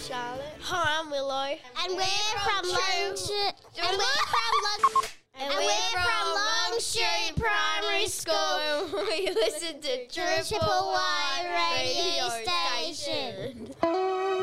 Charlotte. Hi, I'm Willow. And we're from Longstreet Primary School. We listen to Triple Triple Y Y radio radio station.